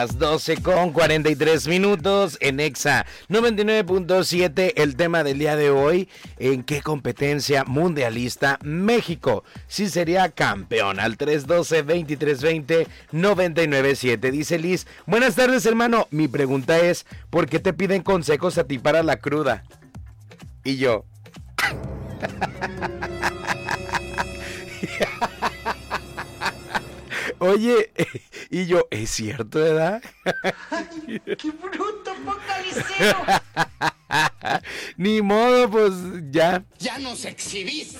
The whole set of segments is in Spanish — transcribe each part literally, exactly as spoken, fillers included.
Las doce con cuarenta y tres minutos en Exa noventa y nueve punto siete. El tema del día de hoy: ¿en qué competencia mundialista México sí sería campeón? Al tres uno dos, dos tres dos cero, nueve nueve siete. Dice Liz: buenas tardes, hermano. Mi pregunta es: ¿por qué te piden consejos a ti para la cruda? Y yo: oye, y yo, ¿es cierto, verdad? ¡Ay, qué bruto, focalicero! Ni modo, pues ya. ¡Ya nos exhibiste!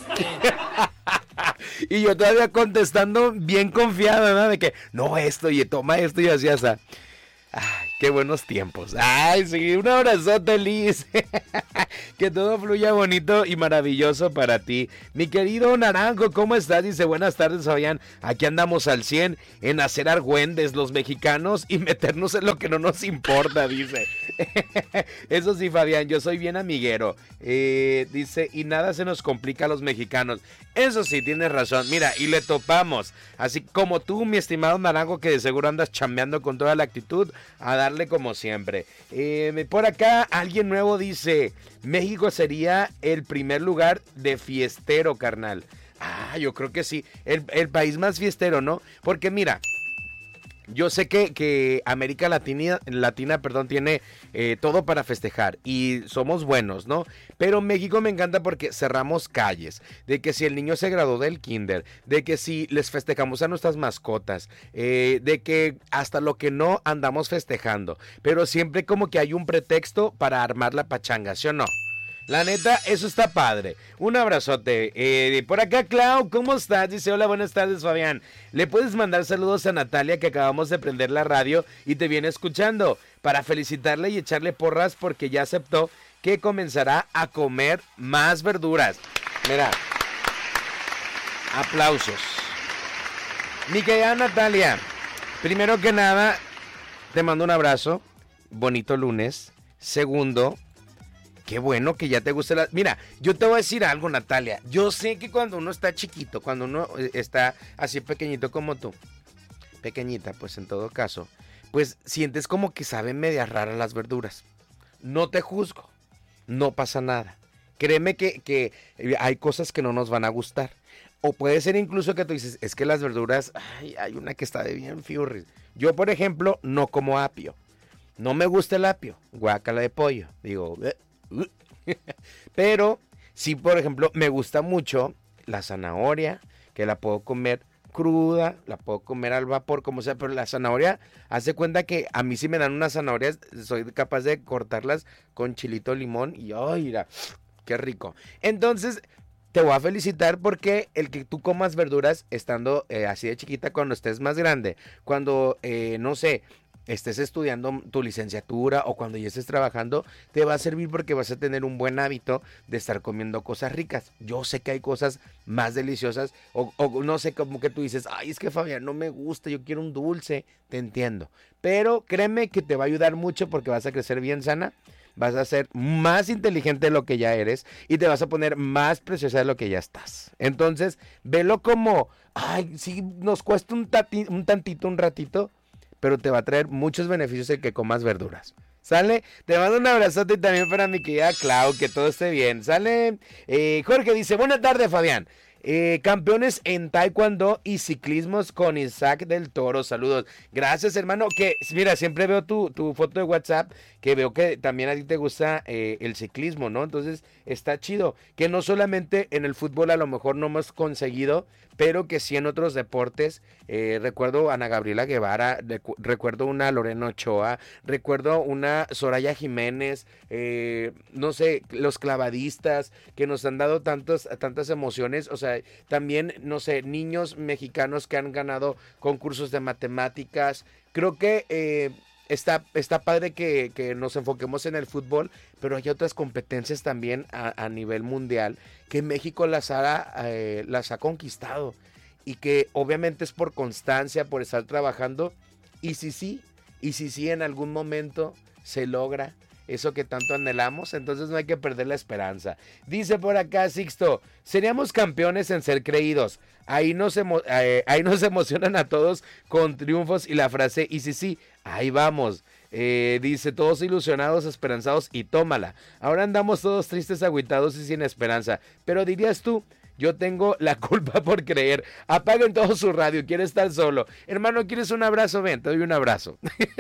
Y yo todavía contestando bien confiado, ¿verdad? De que, no, esto, y toma esto, y así hasta. Ay, qué buenos tiempos. Ay, sí, un abrazote, Liz. Que todo fluya bonito y maravilloso para ti. Mi querido Naranjo, ¿cómo estás? Dice: buenas tardes, Fabián. Aquí andamos al cien en hacer argüendes los mexicanos y meternos en lo que no nos importa, dice. Eso sí, Fabián, yo soy bien amiguero. Eh, dice: y nada se nos complica a los mexicanos. Eso sí, tienes razón. Mira, y le topamos. Así como tú, mi estimado Naranjo, que de seguro andas chambeando con toda la actitud, a darle como siempre. Eh, por acá, alguien nuevo dice: México sería el primer lugar de fiestero, carnal. Ah, yo creo que sí. El, el país más fiestero, ¿no? Porque mira, yo sé que, que América Latina, Latina perdón, tiene eh, todo para festejar y somos buenos, ¿no? Pero México me encanta porque cerramos calles, de que si el niño se graduó del kinder, de que si les festejamos a nuestras mascotas, eh, de que hasta lo que no andamos festejando, pero siempre como que hay un pretexto para armar la pachanga, ¿sí o no? La neta, eso está padre. Un abrazote. Eh, por acá, Clau, ¿cómo estás? Dice: hola, buenas tardes, Fabián. ¿Le puedes mandar saludos a Natalia, que acabamos de prender la radio y te viene escuchando? Para felicitarle y echarle porras porque ya aceptó que comenzará a comer más verduras. Mira. Aplausos. Mi querida Natalia, primero que nada, te mando un abrazo. Bonito lunes. Segundo, qué bueno que ya te guste la... Mira, yo te voy a decir algo, Natalia. Yo sé que cuando uno está chiquito, cuando uno está así pequeñito como tú, pequeñita, pues en todo caso, pues sientes como que saben medias raras las verduras. No te juzgo, no pasa nada. Créeme que, que hay cosas que no nos van a gustar. O puede ser incluso que tú dices: es que las verduras, ay, hay una que está de bien fiurris. Yo, por ejemplo, no como apio. No me gusta el apio, guácala de pollo. Digo... Bleh. Pero sí, por ejemplo, me gusta mucho la zanahoria, que la puedo comer cruda, la puedo comer al vapor, como sea, pero la zanahoria, hace cuenta que a mí si me dan unas zanahorias, soy capaz de cortarlas con chilito limón y ¡ay, mira! ¡Qué rico! Entonces, te voy a felicitar porque el que tú comas verduras estando eh, así de chiquita, cuando estés más grande, cuando, eh, no sé, estés estudiando tu licenciatura o cuando ya estés trabajando, te va a servir porque vas a tener un buen hábito de estar comiendo cosas ricas. Yo sé que hay cosas más deliciosas o, o no sé, como que tú dices: ay, es que Fabián no me gusta, yo quiero un dulce. Te entiendo, pero créeme que te va a ayudar mucho porque vas a crecer bien sana, vas a ser más inteligente de lo que ya eres y te vas a poner más preciosa de lo que ya estás. Entonces, velo como: ay, sí, nos cuesta un, tati, un tantito, un ratito, pero te va a traer muchos beneficios el que comas verduras. ¿Sale? Te mando un abrazote también para mi querida Clau, que todo esté bien. ¿Sale? Eh, Jorge dice: buenas tardes, Fabián. Eh, campeones en taekwondo y ciclismos con Isaac del Toro. Saludos. Gracias, hermano. Que mira, siempre veo tu, tu foto de WhatsApp, que veo que también a ti te gusta eh, el ciclismo, ¿no? Entonces está chido que no solamente en el fútbol a lo mejor no hemos conseguido, pero que sí en otros deportes. Eh, recuerdo a Ana Gabriela Guevara, recu- recuerdo una Lorena Ochoa, recuerdo una Soraya Jiménez, eh, no sé, los clavadistas que nos han dado tantos, tantas emociones. O sea, también, no sé, niños mexicanos que han ganado concursos de matemáticas. Creo que eh, está, está padre que, que nos enfoquemos en el fútbol, pero hay otras competencias también a, a nivel mundial que México las ha, eh, las ha conquistado y que obviamente es por constancia, por estar trabajando. Y si sí, y si sí en algún momento se logra eso que tanto anhelamos, entonces no hay que perder la esperanza. Dice por acá Sixto, seríamos campeones en ser creídos. Ahí nos, emo- eh, ahí nos emocionan a todos con triunfos y la frase, y sí, sí, ahí vamos. Eh, dice, todos ilusionados, esperanzados y tómala. Ahora andamos todos tristes, agüitados y sin esperanza. Pero dirías tú, yo tengo la culpa por creer. Apaguen todo su radio, quiere estar solo. Hermano, ¿quieres un abrazo? Ven, te doy un abrazo.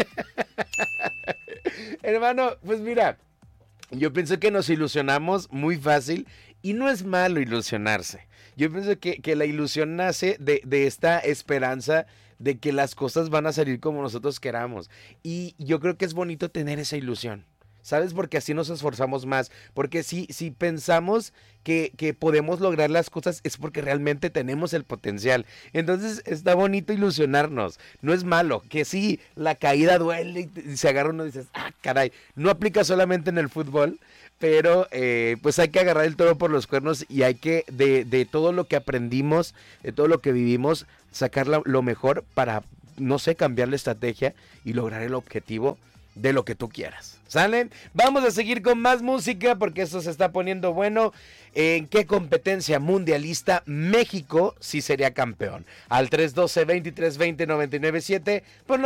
Hermano, pues mira, yo pienso que nos ilusionamos muy fácil y no es malo ilusionarse. Yo pienso que, que la ilusión nace de, de esta esperanza de que las cosas van a salir como nosotros queramos. Y yo creo que es bonito tener esa ilusión, ¿sabes? Porque así nos esforzamos más. Porque si, si pensamos que, que podemos lograr las cosas es porque realmente tenemos el potencial. Entonces está bonito ilusionarnos. No es malo. Que sí, la caída duele y se agarra uno y dices, ah, caray. No aplica solamente en el fútbol, pero eh, pues hay que agarrar el toro por los cuernos y hay que, de, de todo lo que aprendimos, de todo lo que vivimos, sacar la, lo mejor para, no sé, cambiar la estrategia y lograr el objetivo de lo que tú quieras. ¿Salen? Vamos a seguir con más música porque esto se está poniendo bueno. ¿En qué competencia mundialista México sí sería campeón? Al tres uno dos, dos tres dos cero, nueve nueve siete. Por